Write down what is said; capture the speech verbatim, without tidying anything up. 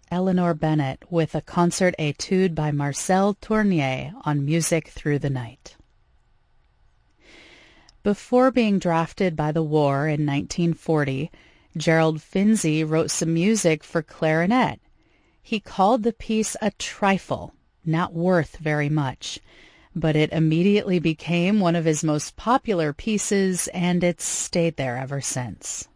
Eleanor Bennett with a concert etude by Marcel Tournier on Music Through the Night. Before being drafted by the war in nineteen forty, Gerald Finzi wrote some music for clarinet. He called the piece a trifle, not worth very much, but it immediately became one of his most popular pieces, and it's stayed there ever since.